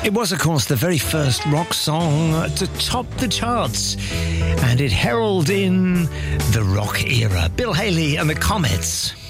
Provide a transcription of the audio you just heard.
It was, of course, the very first rock song to top the charts, and it heralded in the rock era. Bill Haley and the Comets.